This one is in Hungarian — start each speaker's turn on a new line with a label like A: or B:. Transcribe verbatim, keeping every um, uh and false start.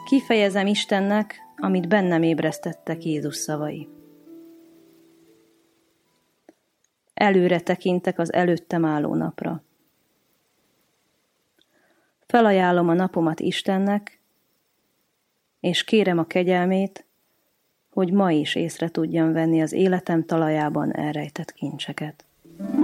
A: Kifejezem Istennek, amit bennem ébresztettek Jézus szavai. Előre tekintek az előttem álló napra. Felajánlom a napomat Istennek, és kérem a kegyelmét, hogy ma is észre tudjam venni az életem talajában elrejtett kincseket.